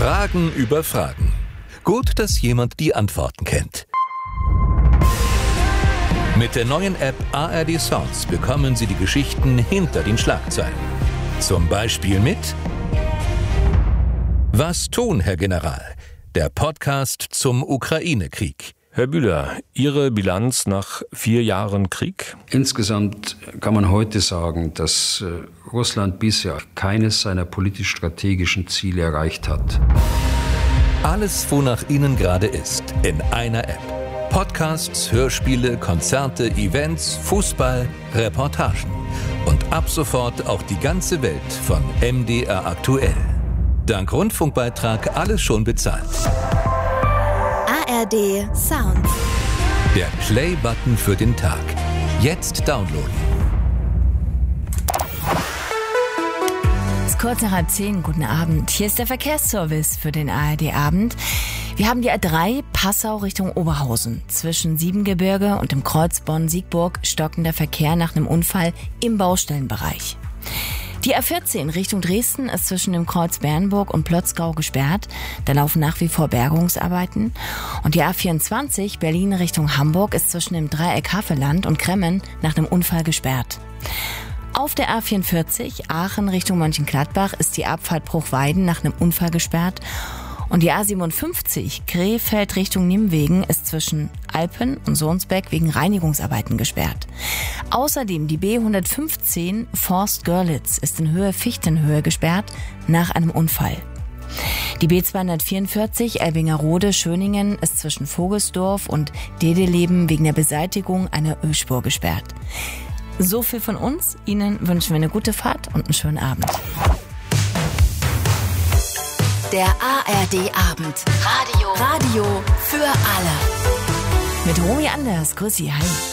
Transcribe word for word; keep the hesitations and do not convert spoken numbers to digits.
Fragen über Fragen. Gut, dass jemand die Antworten kennt. Mit der neuen App A R D Sounds bekommen Sie die Geschichten hinter den Schlagzeilen. Zum Beispiel mit Was tun, Herr General? Der Podcast zum Ukraine-Krieg. Herr Bühler, Ihre Bilanz nach vier Jahren Krieg? Insgesamt kann man heute sagen, dass Russland bisher keines seiner politisch-strategischen Ziele erreicht hat. Alles, wonach Ihnen gerade ist, in einer App. Podcasts, Hörspiele, Konzerte, Events, Fußball, Reportagen. Und ab sofort auch die ganze Welt von M D R aktuell. Dank Rundfunkbeitrag alles schon bezahlt. A R D Sounds. Der Play-Button für den Tag. Jetzt downloaden. Es ist kurz nach halb zehn. Guten Abend. Hier ist der Verkehrsservice für den A R D-Abend. Wir haben die A drei Passau Richtung Oberhausen. Zwischen Siebengebirge und dem Kreuz Bonn-Siegburg stockender Verkehr nach einem Unfall im Baustellenbereich. Die A vierzehn Richtung Dresden ist zwischen dem Kreuz Bernburg und Plotzgau gesperrt. Da laufen nach wie vor Bergungsarbeiten. Und die A vierundzwanzig Berlin Richtung Hamburg ist zwischen dem Dreieck Havelland und Kremmen nach einem Unfall gesperrt. Auf der A vierundvierzig Aachen Richtung Mönchengladbach ist die Abfahrt Bruchweiden nach einem Unfall gesperrt. Und die A siebenundfünfzig Krefeld Richtung Nimwegen ist zwischen Alpen und Sohnsbeck wegen Reinigungsarbeiten gesperrt. Außerdem die B hundertfünfzehn Forst-Görlitz ist in Höhe Fichtenhöhe gesperrt nach einem Unfall. Die B zweihundertvierundvierzig Elbingerode-Schöningen ist zwischen Vogelsdorf und Dedeleben wegen der Beseitigung einer Ölspur gesperrt. So viel von uns. Ihnen wünschen wir eine gute Fahrt und einen schönen Abend. Der A R D-Abend. Radio. Radio für alle. Mit Romy Anders. Grüß Sie. Hi.